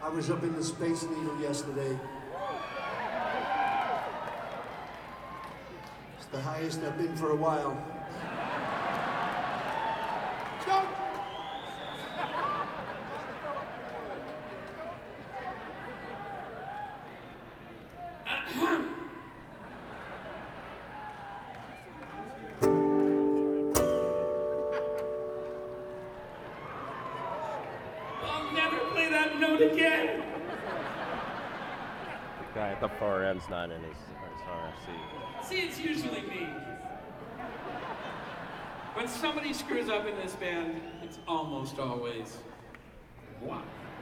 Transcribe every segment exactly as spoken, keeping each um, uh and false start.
I was up in the Space Needle yesterday. It's the highest I've been for a while. Go! I'll never play that note again. The guy at the far end's not in his, his R C. See, it's usually me. When somebody screws up in this band, it's almost always one.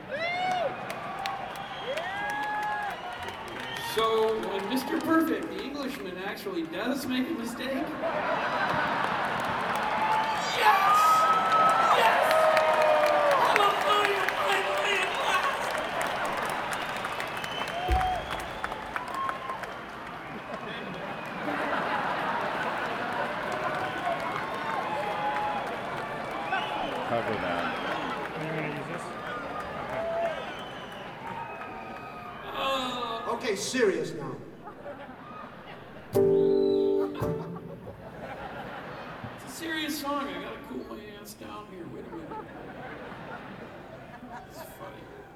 So when Mister Perfect, the Englishman, actually does make a mistake, yes! Yes! Hallelujah! Finally, at last! Cover that. You're gonna use this? Oh, Okay, serious now. it's a serious song. I gotta cool my ass down here. Wait a minute. It's funny.